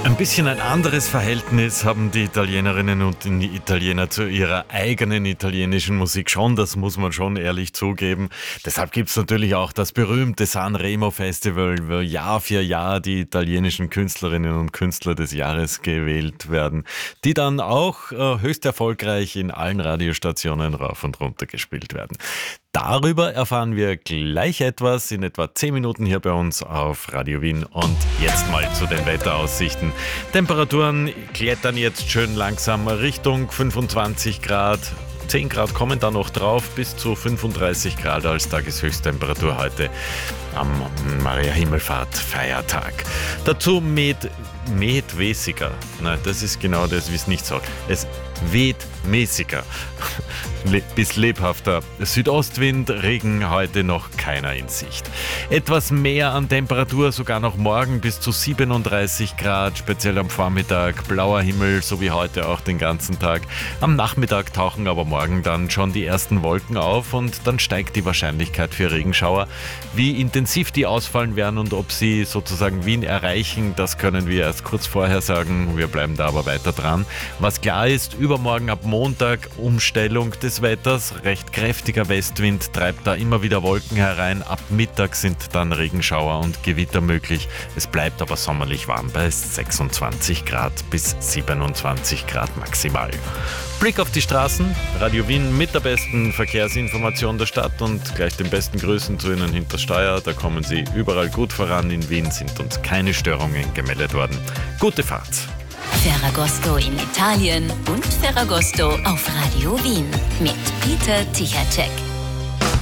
Ein bisschen ein anderes Verhältnis haben die Italienerinnen und die Italiener zu ihrer eigenen italienischen Musik schon, das muss man schon ehrlich zugeben. Deshalb gibt es natürlich auch das berühmte Sanremo Festival, wo Jahr für Jahr die italienischen Künstlerinnen und Künstler des Jahres gewählt werden, die dann auch höchst erfolgreich in allen Radiostationen rauf und runter gespielt werden. Darüber erfahren wir gleich etwas in etwa 10 Minuten hier bei uns auf Radio Wien. Und jetzt mal zu den Wetteraussichten. Temperaturen klettern jetzt schön langsam Richtung 25 Grad. 10 Grad kommen da noch drauf, bis zu 35 Grad als Tageshöchsttemperatur heute am Maria Himmelfahrt Feiertag. Dazu mäht mäßiger. Nein, das ist genau das, wie es nicht sagt. Es weht mäßiger bis lebhafter Südostwind, Regen heute noch keiner in Sicht. Etwas mehr an Temperatur, sogar noch morgen bis zu 37 Grad, speziell am Vormittag, blauer Himmel, so wie heute auch den ganzen Tag. Am Nachmittag tauchen aber morgen dann schon die ersten Wolken auf und dann steigt die Wahrscheinlichkeit für Regenschauer. Wie intensiv die ausfallen werden und ob sie sozusagen Wien erreichen, das können wir erst kurz vorher sagen. Wir bleiben da aber weiter dran. Was klar ist, übermorgen ab Montag Umstellung des Wetters. Recht kräftiger Westwind treibt da immer wieder Wolken herein. Ab Mittag sind dann Regenschauer und Gewitter möglich. Es bleibt aber sommerlich warm bei 26 Grad bis 27 Grad maximal. Blick auf die Straßen. Radio Wien mit der besten Verkehrsinformation der Stadt und gleich den besten Grüßen zu Ihnen hinter Steuer. Da kommen Sie überall gut voran. In Wien sind uns keine Störungen gemeldet worden. Gute Fahrt. Ferragosto in Italien und Ferragosto auf Radio Wien mit Peter Tichacek.